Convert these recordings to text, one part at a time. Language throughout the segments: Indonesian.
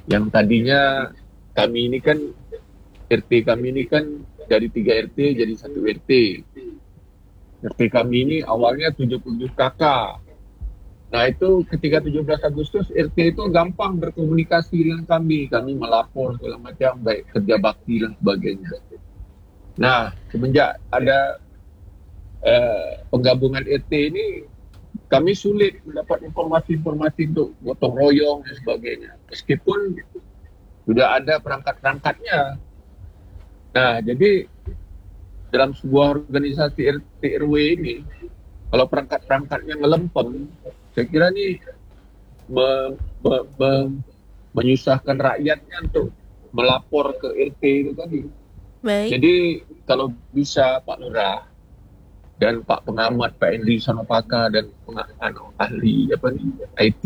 Yang tadinya kami ini kan, RT kami ini kan dari 3 RT jadi 1 RT. RT kami ini awalnya 77 kakak. Nah itu ketika 17 Agustus RT itu gampang berkomunikasi dengan kami. Kami melapor segala macam, baik kerja bakti dan sebagainya. Nah semenjak ada penggabungan RT ini, kami sulit mendapat informasi-informasi untuk gotong royong dan sebagainya. Meskipun sudah ada perangkat-perangkatnya. Nah, jadi dalam sebuah organisasi RT RW ini, kalau perangkat-perangkatnya ngelempeng, saya kira ini me- me- me- menyusahkan rakyatnya untuk melapor ke RT itu tadi. Baik. Jadi kalau bisa Pak Lurah dan Pak Pengamat, Pak Endri Sanopaka dan ahli IT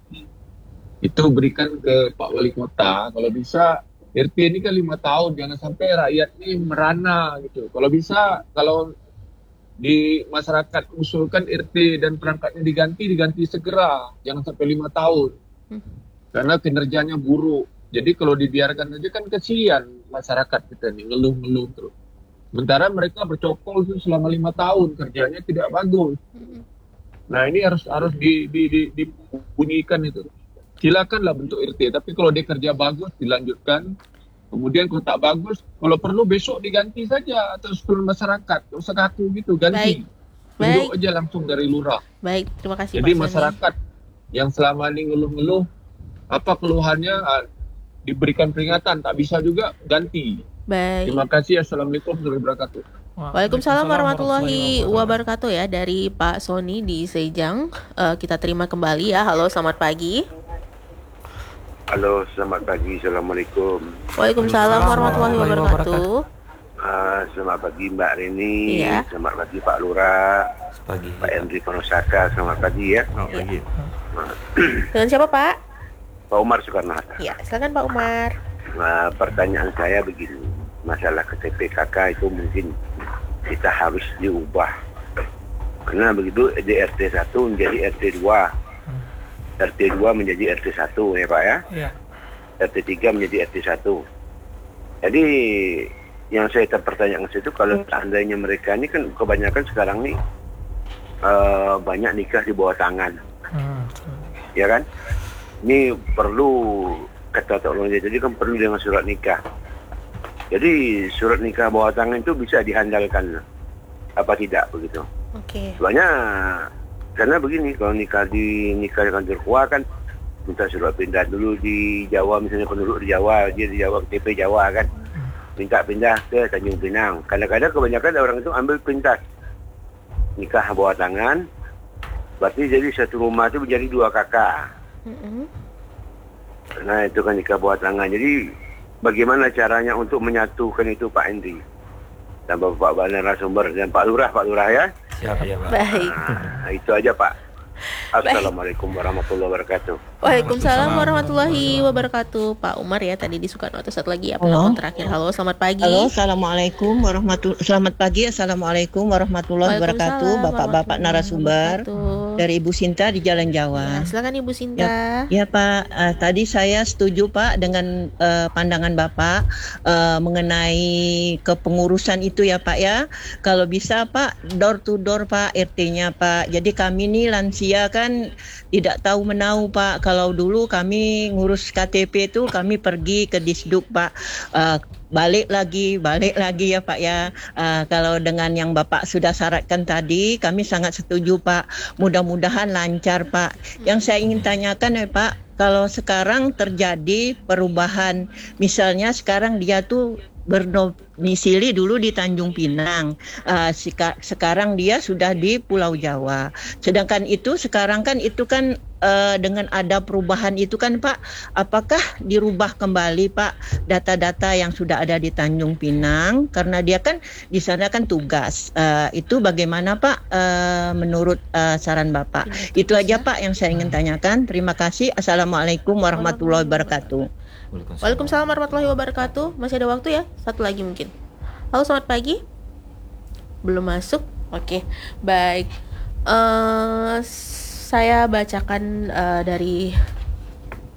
itu berikan ke Pak Wali Kota. Kalau bisa RT ini kan 5 tahun, jangan sampai rakyat ini merana gitu. Kalau bisa, kalau di masyarakat usulkan RT dan perangkatnya diganti segera, jangan sampai 5 tahun, karena kinerjanya buruk. Jadi kalau dibiarkan aja kan kesian masyarakat kita nih ngeluh-ngeluh terus. Sementara mereka bercokol itu selama 5 tahun kerjanya tidak bagus. Nah ini harus dibunyikan itu. Silakanlah bentuk RT, tapi kalau dia kerja bagus dilanjutkan. Kemudian kalau tak bagus, kalau perlu besok diganti saja atau seluruh masyarakat. Tak usah kaku gitu, Baik. ganti. Tunjuk Baik. aja langsung dari lurah. Baik, terima kasih Jadi Pak Sony. masyarakat yang selama ini ngeluh-ngeluh, apa keluhannya, diberikan peringatan, tak bisa juga ganti. Baik. Terima kasih. Assalamualaikum warahmatullahi wabarakatuh. Waalaikumsalam warahmatullahi wabarakatuh ya dari Pak Sony di Sejang. Kita terima kembali ya. Halo, selamat pagi. Halo, selamat pagi. Assalamualaikum. Waalaikumsalam warahmatullahi wabarakatuh. Selamat pagi Mbak Rini. Iya. Selamat pagi Pak Lurah. Pagi. Pak Endri Panosaka. Selamat pagi ya. Pagi. Dengan siapa Pak? Pak Umar Soekarno-Hatta. Ya, silakan Pak Umar. Pertanyaan saya begini. Masalah KTP KK itu mungkin kita harus diubah. Karena begitu di RT 1 menjadi RT 2. RT 2 menjadi RT 1 ya Pak ya. Iya. RT 3 menjadi RT 1. Jadi yang saya pertanyakan itu kalau seandainya mereka ini kan kebanyakan sekarang nih banyak nikah di bawah tangan. Ya kan? Ini perlu kata teknologi, jadi kan perlu dengan surat nikah. Jadi surat nikah bawah tangan itu bisa dihandalkan apa tidak begitu? Oke. Soalnya karena begini, kalau nikah di kantor KUA kan minta surat pindah dulu di Jawa, misalnya penduduk di Jawa, dia di Jawa, KTP Jawa kan, minta pindah ke Tanjung Pinang. Kadang-kadang kebanyakan orang itu ambil pintas nikah bawah tangan, berarti jadi satu rumah itu menjadi 2 kakak. Nah itu kan nikah bawah tangan. Jadi bagaimana caranya untuk menyatukan itu Pak Endri dan Bapak Narasumber dan Pak Lurah ya? Siap ya Pak. Baik. Nah, itu aja Pak. Assalamualaikum warahmatullahi wabarakatuh. Waalaikumsalam warahmatullahi wabarakatuh. Pak Umar ya tadi di Soekarno. Atau satu lagi ya penelpon terakhir. Halo, selamat pagi. Halo, assalamualaikum selamat pagi, assalamualaikum warahmatullahi wabarakatuh, bapak-bapak narasumber dari Ibu Sinta di Jalan Ya, Jawa. silakan Ibu Sinta. Ya Pak, tadi saya setuju Pak dengan pandangan Bapak mengenai kepengurusan itu ya Pak ya. Kalau bisa Pak, door to door Pak, RT-nya Pak. Jadi kami nih lansia kan tidak tahu menau Pak. Kalau dulu kami ngurus KTP itu kami pergi ke Disduk Pak. Balik lagi ya Pak ya. Kalau dengan yang Bapak sudah syaratkan tadi, kami sangat setuju Pak. Mudah-mudahan lancar Pak. Yang saya ingin tanyakan ya Pak, kalau sekarang terjadi perubahan, misalnya sekarang dia tuh berdomisili dulu di Tanjung Pinang, sekarang dia sudah di Pulau Jawa. Sedangkan itu sekarang kan itu kan dengan ada perubahan itu kan Pak, apakah dirubah kembali Pak data-data yang sudah ada di Tanjung Pinang karena dia kan di sana kan tugas, itu bagaimana Pak menurut saran Bapak? Itu aja Pak yang saya ingin tanyakan. Terima kasih. Assalamualaikum warahmatullahi wabarakatuh. Waalaikumsalam warahmatullahi wabarakatuh. Masih ada waktu ya? Satu lagi mungkin. Halo, selamat pagi. Belum masuk? Oke, baik. Saya bacakan dari